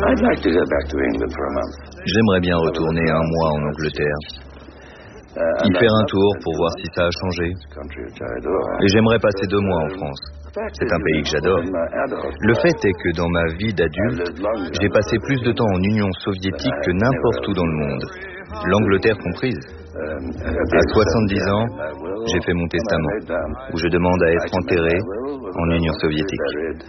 J'aimerais bien retourner un mois en Angleterre, y faire un tour pour voir si ça a changé. Et j'aimerais passer 2 mois en France. C'est un pays que j'adore. Le fait est que dans ma vie d'adulte, j'ai passé plus de temps en Union soviétique que n'importe où dans le monde, l'Angleterre comprise. À 70 ans, j'ai fait mon testament, où je demande à être enterré en Union soviétique.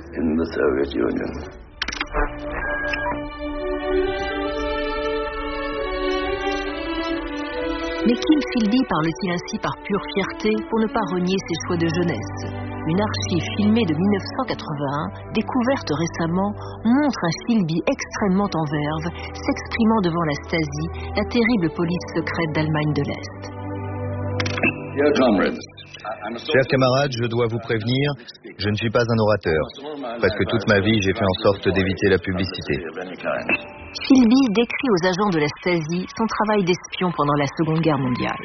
Mais Kim Philby parle-t-il ainsi par pure fierté pour ne pas renier ses choix de jeunesse? Une archive filmée de 1981, découverte récemment, montre un Philby extrêmement en verve, s'exprimant devant la Stasi, la terrible police secrète d'Allemagne de l'Est. Chers camarades, je dois vous prévenir, je ne suis pas un orateur. Presque toute ma vie, j'ai fait en sorte d'éviter la publicité. Philby décrit aux agents de la Stasi son travail d'espion pendant la Seconde Guerre mondiale.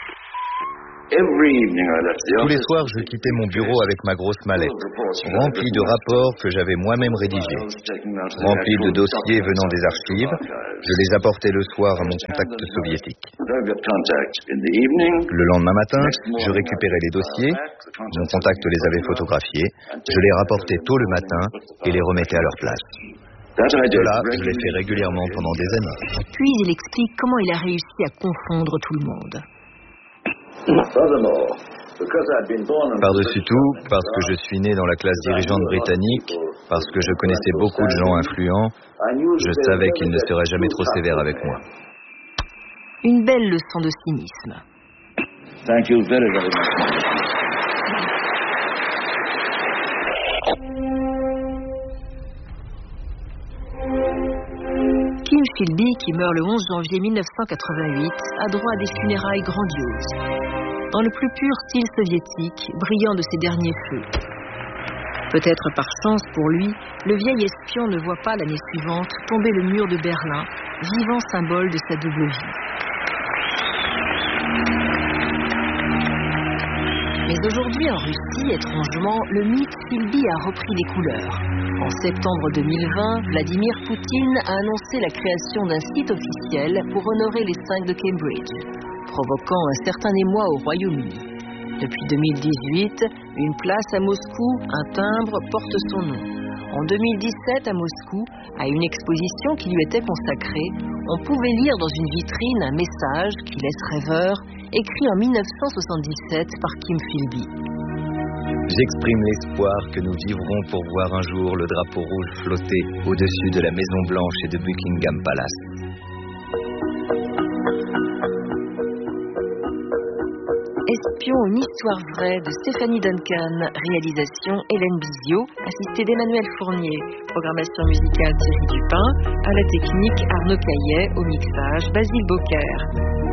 Tous les soirs, je quittais mon bureau avec ma grosse mallette, remplie de rapports que j'avais moi-même rédigés, remplie de dossiers venant des archives. Je les apportais le soir à mon contact soviétique. Le lendemain matin, je récupérais les dossiers, mon contact les avait photographiés, je les rapportais tôt le matin et les remettais à leur place. Cela, je l'ai fait régulièrement pendant des années. Puis il explique comment il a réussi à confondre tout le monde. Par-dessus tout, parce que je suis né dans la classe dirigeante britannique, parce que je connaissais beaucoup de gens influents, je savais qu'il ne serait jamais trop sévère avec moi. Une belle leçon de cynisme. Thank you very, very much. Kim Philby, qui meurt le 11 janvier 1988, a droit à des funérailles grandioses, dans le plus pur style soviétique, brillant de ses derniers feux. Peut-être par chance pour lui, le vieil espion ne voit pas l'année suivante tomber le mur de Berlin, vivant symbole de sa double vie. Mais aujourd'hui en Russie, étrangement, le mythe Philby a repris des couleurs. En septembre 2020, Vladimir Poutine a annoncé la création d'un site officiel pour honorer les 5 de Cambridge, provoquant un certain émoi au Royaume-Uni. Depuis 2018, une place à Moscou, un timbre, porte son nom. En 2017, à Moscou, à une exposition qui lui était consacrée, on pouvait lire dans une vitrine un message qui laisse rêveur, écrit en 1977 par Kim Philby. J'exprime l'espoir que nous vivrons pour voir un jour le drapeau rouge flotter au-dessus de la Maison Blanche et de Buckingham Palace. Espion, une histoire vraie de Stéphanie Duncan, réalisation Hélène Bizio, assistée d'Emmanuel Fournier, programmation musicale Thierry Dupin, à la technique Arnaud Caillet, au mixage Basile Beaucaire.